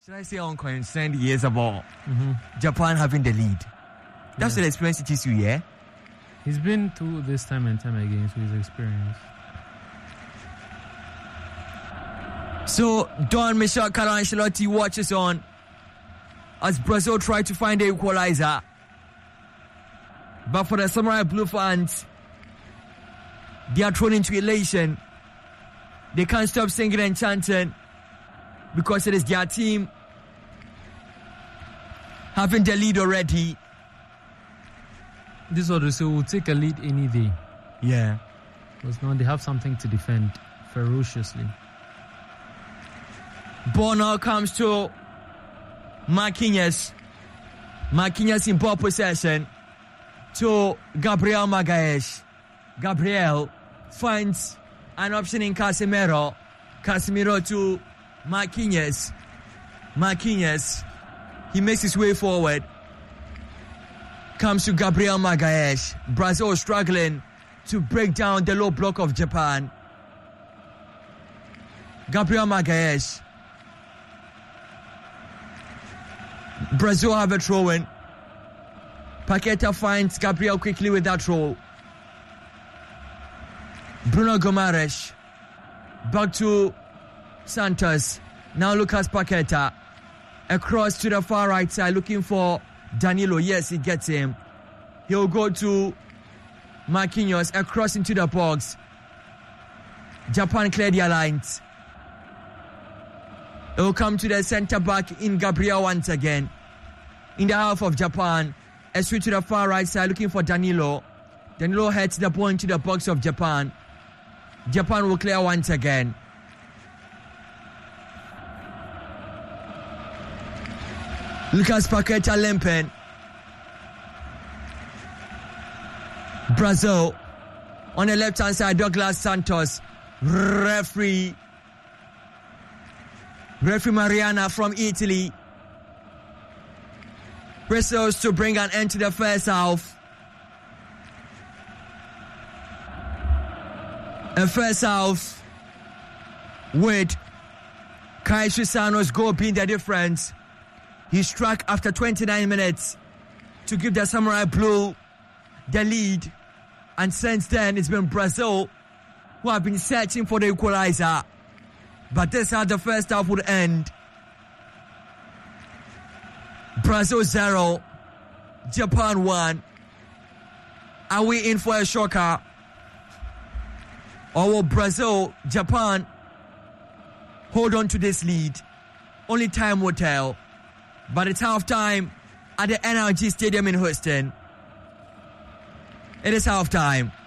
should I say unconcerned years about Japan having the lead? That's the experience it is you, yeah? He's been through this time and time again, so he's experienced. So, Don Michel Carlo Ancelotti watches on as Brazil try to find the equalizer. But for the Samurai Blue fans, they are thrown into elation. They can't stop singing and chanting because it is their team having the lead already. This Odyssey will take a lead any day. Yeah. Because now they have something to defend ferociously. Ball now comes to Marquinhos. Marquinhos in ball possession to Gabriel Magalhães. Gabriel finds an option in Casemiro. Casemiro to Marquinhos. Marquinhos, he makes his way forward. Comes to Gabriel Magalhães. Brazil struggling to break down the low block of Japan. Gabriel Magalhães. Brazil have a throw-in. Paqueta finds Gabriel quickly with that throw. Bruno Gomes. Back to Santos. Now Lucas Paqueta. Across to the far right side looking for Danilo. Yes, he gets him. He'll go to Marquinhos. Across into the box. Japan clear their lines. It will come to the center back in Gabriel once again. In the half of Japan. A switch to the far right side looking for Danilo. Danilo heads the ball into the box of Japan. Japan will clear once again. Lucas Paqueta limping. Brazil. On the left hand side, Douglas Santos. Referee Mariana from Italy whistles to bring an end to the first half. A first half with Kai Shisano's goal being the difference. He struck after 29 minutes to give the Samurai Blue the lead. And since then, it's been Brazil who have been searching for the equalizer. But this is how the first half would end. Brazil 0, Japan 1. Are we in for a shocker? Or will Brazil, Japan hold on to this lead? Only time will tell. But it's halftime at the NRG Stadium in Houston. It is halftime.